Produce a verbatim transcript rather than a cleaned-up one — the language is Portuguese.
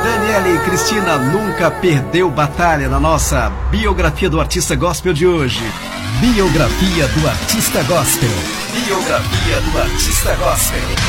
Daniela e Cristina nunca perdeu batalha na nossa biografia do artista gospel de hoje. Biografia do artista gospel. Biografia do artista gospel.